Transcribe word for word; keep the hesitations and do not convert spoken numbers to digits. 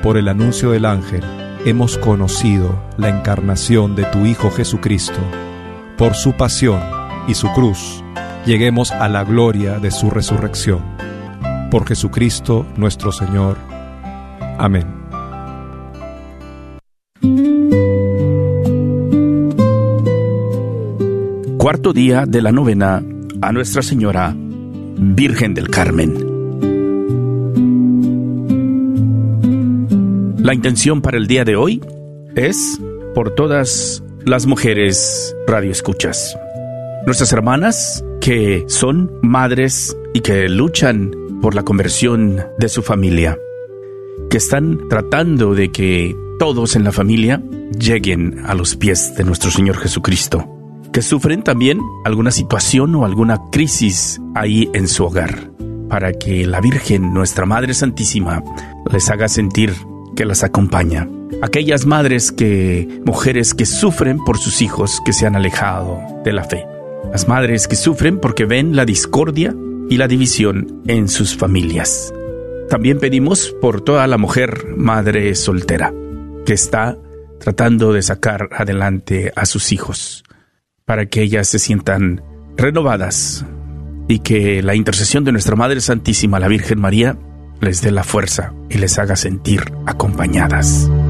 por el anuncio del ángel, hemos conocido la encarnación de tu Hijo Jesucristo. Por su pasión y su cruz, lleguemos a la gloria de su resurrección. Por Jesucristo nuestro Señor. Amén. Cuarto día de la novena a Nuestra Señora Virgen del Carmen. La intención para el día de hoy es por todas las mujeres radioescuchas, nuestras hermanas que son madres y que luchan por la conversión de su familia, que están tratando de que todos en la familia lleguen a los pies de nuestro Señor Jesucristo, que sufren también alguna situación o alguna crisis ahí en su hogar, para que la Virgen, nuestra Madre Santísima, les haga sentir que las acompaña. Aquellas madres que, mujeres que sufren por sus hijos que se han alejado de la fe. Las madres que sufren porque ven la discordia y la división en sus familias. También pedimos por toda la mujer madre soltera que está tratando de sacar adelante a sus hijos, para que ellas se sientan renovadas y que la intercesión de nuestra Madre Santísima, la Virgen María, les dé la fuerza y les haga sentir acompañadas.